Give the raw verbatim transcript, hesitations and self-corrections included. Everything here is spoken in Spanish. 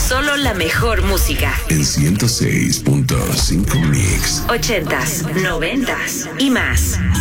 Solo la mejor música. En ciento seis punto cinco Mix. Ochentas, noventas y más.